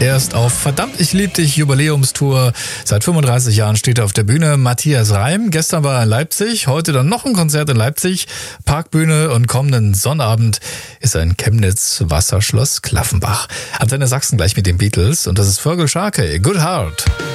Er ist auf Verdammt, ich lieb dich Jubiläumstour. Seit 35 Jahren steht er auf der Bühne. Matthias Reim. Gestern war er in Leipzig, heute dann noch ein Konzert in Leipzig. Parkbühne und kommenden Sonnabend ist er in Chemnitz, Wasserschloss Klaffenbach. Antenne Sachsen gleich mit den Beatles und das ist Vögel Scharke, Good Heart.